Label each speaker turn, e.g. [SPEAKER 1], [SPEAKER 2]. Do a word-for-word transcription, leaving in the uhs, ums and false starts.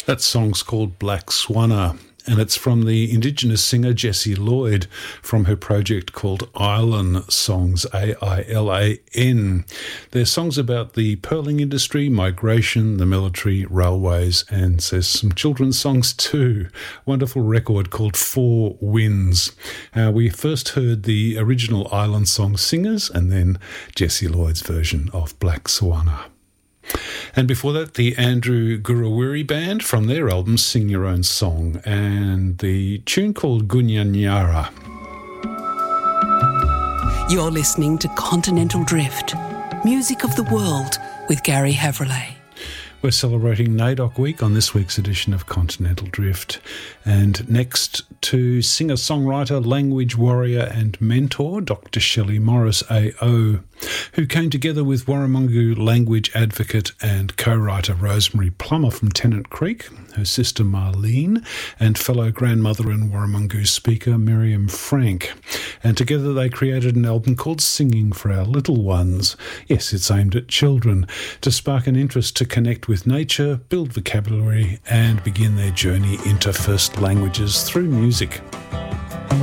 [SPEAKER 1] That song's called Black Swanna, and it's from the Indigenous singer Jessie Lloyd from her project called Ailan Songs, A I L A N. They're songs about the pearling industry, migration, the military, railways, and there's some children's songs too. Wonderful record called Four Winds. Uh, we first heard the original Ailan Song singers and then Jessie Lloyd's version of Black Swanna. And before that, the Andrew Gurruwiri Band from their album Sing Your Own Song, and the tune called Gunyanyara.
[SPEAKER 2] You're listening to Continental Drift, music of the world with Gary Havrillay.
[SPEAKER 1] We're celebrating NAIDOC Week on this week's edition of Continental Drift. And next to singer-songwriter, language warrior and mentor, Doctor Shelley Morris A O, who came together with Warramungu language advocate and co-writer Rosemary Plummer from Tennant Creek, her sister Marlene, and fellow grandmother and Warramungu speaker Miriam Frank. And together they created an album called Singing for Our Little Ones. Yes, it's aimed at children, to spark an interest to connect with nature, build vocabulary, and begin their journey into first languages through music.